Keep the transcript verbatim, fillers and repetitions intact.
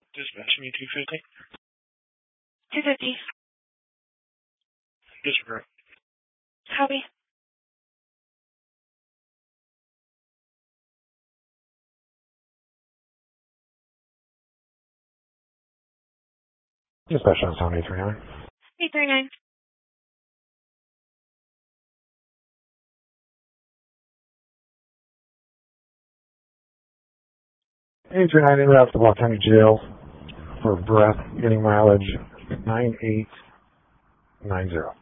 Dispatch me two fifty. two fifty. Disregard. Copy. Dispatch on sound eight three nine. eight three nine. eight three nine in route to Block County Jail for breath getting mileage nine eight nine zero.